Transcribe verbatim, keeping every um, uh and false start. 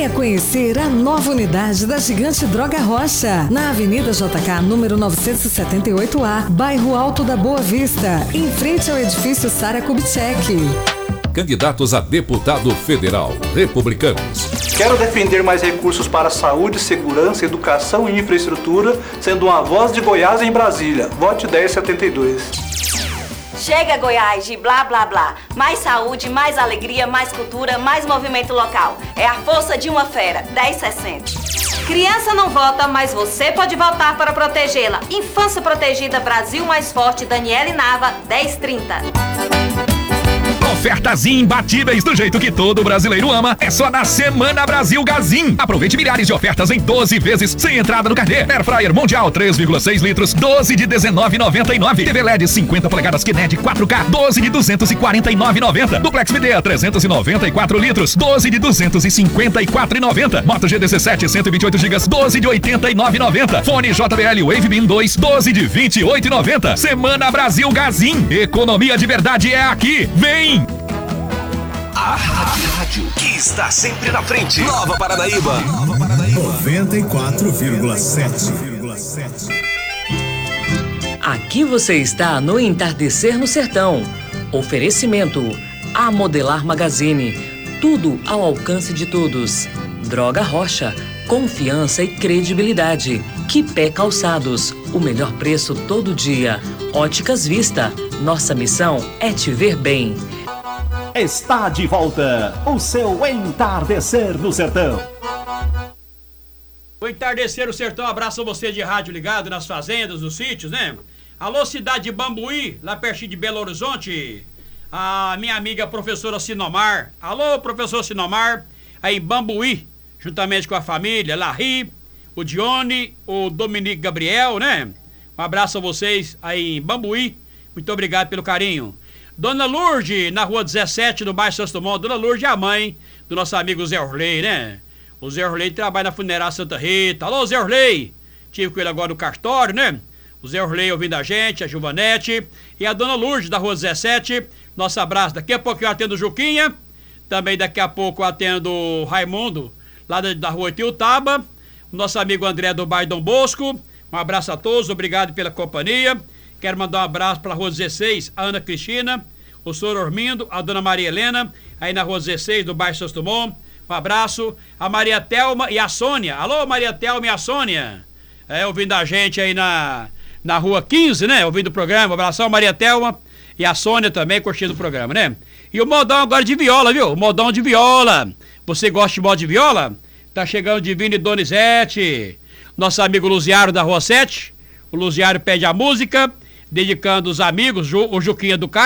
Venha conhecer a nova unidade da Gigante Droga Rocha, na Avenida J K, número novecentos e setenta e oito A, bairro Alto da Boa Vista, em frente ao edifício Sara Kubitschek. Candidatos a deputado federal, republicanos. Quero defender mais recursos para saúde, segurança, educação e infraestrutura, sendo uma voz de Goiás em Brasília. Vote dez setenta e dois. Chega, Goiás, de blá blá blá. Mais saúde, mais alegria, mais cultura, mais movimento local. É a força de uma fera. dez sessenta. Criança não vota, mas você pode votar para protegê-la. Infância Protegida Brasil Mais Forte, Daniele Nava, dez trinta. Ofertas imbatíveis do jeito que todo brasileiro ama. É só na Semana Brasil Gazin. Aproveite milhares de ofertas em doze vezes sem entrada no carnê. Air Fryer Mundial três vírgula seis litros, doze de dezenove reais e noventa e nove centavos. T V L E D cinquenta polegadas Kinect quatro K, doze de duzentos e quarenta e nove reais e noventa centavos. Duplex V D trezentos e noventa e quatro litros, doze de duzentos e cinquenta e quatro reais e noventa centavos. Moto G dezessete cento e vinte e oito gigas, doze de oitenta e nove reais e noventa centavos. Fone J B L Wave Beam dois, doze de vinte e oito reais e noventa centavos. Semana Brasil Gazin. Economia de verdade é aqui. Vem! A rádio, rádio que está sempre na frente. Nova Paranaíba. Nova Paranaíba. noventa e quatro vírgula sete. Aqui você está no Entardecer no Sertão. Oferecimento A Modelar Magazine. Tudo ao alcance de todos. Droga Rocha. Confiança e credibilidade. Quipé Calçados. O melhor preço todo dia. Óticas Vista. Nossa missão é te ver bem. Está de volta o seu Entardecer no Sertão. O Entardecer no Sertão, abraço a você de rádio ligado nas fazendas, nos sítios, né? Alô, cidade de Bambuí, lá pertinho de Belo Horizonte. A minha amiga professora Sinomar. Alô, professor Sinomar, aí em Bambuí, juntamente com a família, Larry, o Dione, o Dominique Gabriel, né? Um abraço a vocês aí em Bambuí. Muito obrigado pelo carinho. Dona Lourdes, na rua dezessete, no bairro Santos Dumont. Dona Lourdes é a mãe do nosso amigo Zé Orley, né? O Zé Orley trabalha na funerária Santa Rita. Alô, Zé Orley! Tive com ele agora no cartório, né? O Zé Orley ouvindo a gente, a Juvanete. E a Dona Lourdes, da rua dezessete. Nosso abraço. Daqui a pouco eu atendo o Juquinha. Também daqui a pouco eu atendo o Raimundo, lá da, da rua Itiutaba. O nosso amigo André do bairro Dom Bosco. Um abraço a todos, obrigado pela companhia. Quero mandar um abraço para a rua dezesseis, a Ana Cristina, o senhor Ormindo, a dona Maria Helena, aí na rua dezesseis, do bairro Santos Dumont. Um abraço. A Maria Telma e a Sônia. Alô, Maria Telma e a Sônia. É, ouvindo a gente aí na, na rua quinze, né? Ouvindo o programa. Um abração, Maria Telma e a Sônia também, curtindo o programa, né? E o modão agora de viola, viu? O modão de viola. Você gosta de modo de viola? Tá chegando Divino e Donizete. Nosso amigo Luziário da rua sete. O Luziário pede a música, dedicando os amigos, o Juquinha do Carmo.